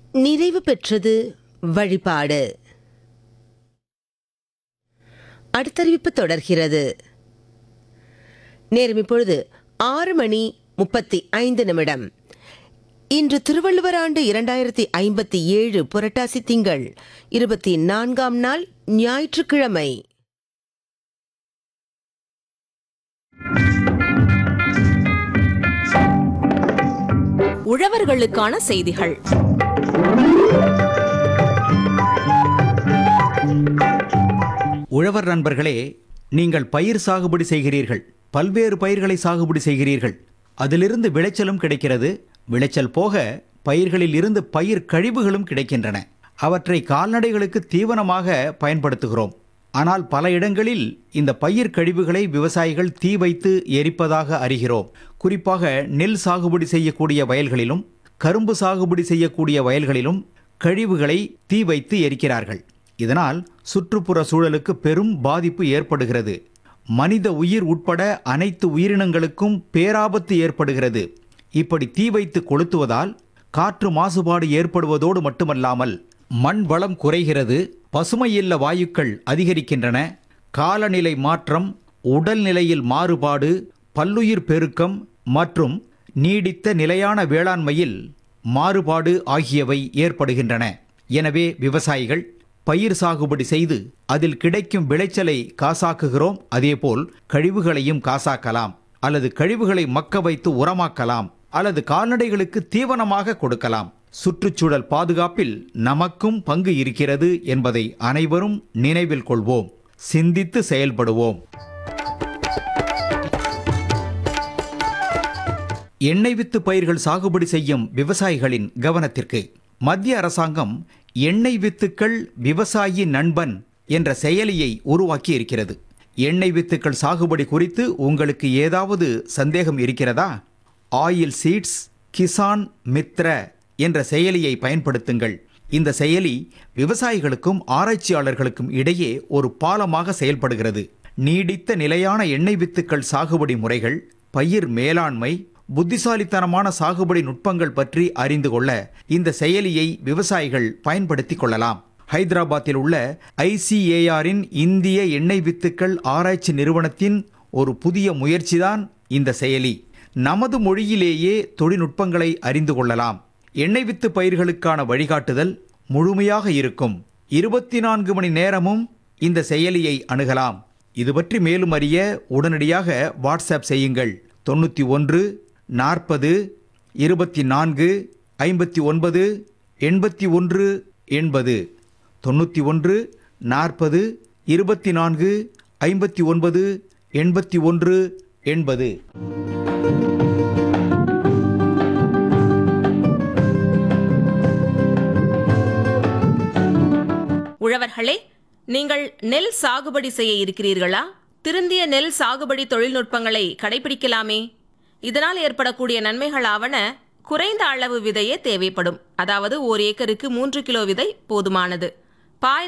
நிறைவு பெற்றது வழிபாடு. அடுத்தறிவிப்பு தொடர்கிறது. நேரம் இப்பொழுது 6:35. இன்று திருவள்ளுவர் ஆண்டு 2057 புரட்டாசி திங்கள் 24ஆம் நாள் ஞாயிற்றுக்கிழமை. உழவர்களுக்கான செய்திகள். உழவர் நண்பர்களே, நீங்கள் பயிர் சாகுபடி செய்கிறீர்கள், பல்வேறு பயிர்களை சாகுபடி செய்கிறீர்கள். அதிலிருந்து விளைச்சலும் கிடைக்கிறது. விளைச்சல் போக பயிர்களில் இருந்து பயிர் கழிவுகளும் கிடைக்கின்றன. அவற்றை கால்நடைகளுக்கு தீவனமாக பயன்படுத்துகிறோம். ஆனால் பல இடங்களில் இந்த பயிர் கழிவுகளை விவசாயிகள் தீ வைத்து எரிப்பதாக அறிகிறோம். குறிப்பாக நெல் சாகுபடி செய்யக்கூடிய வயல்களிலும் கரும்பு சாகுபடி செய்யக்கூடிய வயல்களிலும் கழிவுகளை தீ வைத்து எரிக்கிறார்கள். இதனால் சுற்றுப்புற சூழலுக்கு பெரும் பாதிப்பு ஏற்படுகிறது. மனித உயிர் உட்பட அனைத்து உயிரினங்களுக்கும் பேராபத்து ஏற்படுகிறது. இப்படி தீ வைத்து கொளுத்துவதால் காற்று மாசுபாடு ஏற்படுவதோடு மட்டுமல்லாமல் மண் வளம் குறைகிறது, பசுமையில்ல வாயுக்கள் அதிகரிக்கின்றன, காலநிலை மாற்றம், உடல்நிலையில் மாறுபாடு, பல்லுயிர் பெருக்கம் மற்றும் நீடித்த நிலையான வேளாண்மையில் மாறுபாடு ஆகியவை ஏற்படுகின்றன. எனவே விவசாயிகள் பயிர் சாகுபடி செய்து அதில் கிடைக்கும் விளைச்சலை காசாக்குகிறோம். அதேபோல் கழிவுகளையும் காசாக்கலாம், அல்லது கழிவுகளை மக்க வைத்து உரமாக்கலாம், அல்லது கால்நடைகளுக்கு தீவனமாக கொடுக்கலாம். சுற்றுச்சூழல் பாதுகாப்பில் நமக்கும் பங்கு இருக்கிறது என்பதை அனைவரும் நினைவில் கொள்வோம். சிந்தித்து செயல்படுவோம். எண்ணெய் வித்து பயிர்கள் சாகுபடி செய்யும் விவசாயிகளின் கவனத்திற்கு மத்திய அரசாங்கம் எண்ணெய் வித்துக்கள் விவசாயி நண்பன் என்ற செயலியை உருவாக்கி இருக்கிறது. எண்ணெய் வித்துக்கள் சாகுபடி குறித்து உங்களுக்கு ஏதாவது சந்தேகம் இருக்கிறதா? ஆயில் சீட்ஸ் கிசான் மித்ர என்ற செயலியை பயன்படுத்துங்கள். இந்த செயலி விவசாயிகளுக்கும் ஆராய்ச்சியாளர்களுக்கும் இடையே ஒரு பாலமாக செயல்படுகிறது. நீடித்த நிலையான எண்ணெய் வித்துக்கள் சாகுபடி முறைகள், பயிர் மேலாண்மை, புத்திசாலித்தனமான சாகுபடி நுட்பங்கள் பற்றி அறிந்து கொள்ள இந்த செயலியை விவசாயிகள் பயன்படுத்திக் கொள்ளலாம். ஹைதராபாத்தில் உள்ள ICARஇன் இந்திய எண்ணெய் வித்துக்கள் ஆராய்ச்சி நிறுவனத்தின் ஒரு புதிய முயற்சிதான் இந்த செயலி. நமது மொழியிலேயே தொழில்நுட்பங்களை அறிந்து கொள்ளலாம். எண்ணெய் வித்து பயிர்களுக்கான வழிகாட்டுதல் முழுமையாக இருக்கும். 24 மணி நேரமும் இந்த செயலியை அணுகலாம். இது பற்றி மேலும் அறிய உடனடியாக வாட்ஸ்அப் செய்யுங்கள். 91 40 24 59 81 80. 91 40 24 59 81 80. உழவர்களே, நீங்கள் நெல் சாகுபடி செய்ய இருக்கிறீர்களா? திருந்திய நெல் சாகுபடி தொழில்நுட்பங்களை கடைபிடிக்கலாமே. இதனால் ஏற்படக்கூடிய நன்மைகளாவன: குறைந்த அளவு விதையே தேவைப்படும். அதாவது 1 ஏக்கருக்கு 3 கிலோ விதை போதுமானது. பாய்